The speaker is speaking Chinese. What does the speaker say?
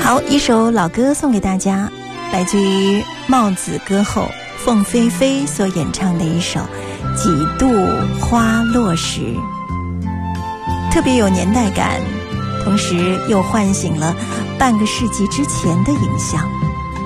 好，一首老歌送给大家，来自于帽子歌后凤飞飞所演唱的一首《几度花落时》，特别有年代感，同时又唤醒了半个世纪之前的影像。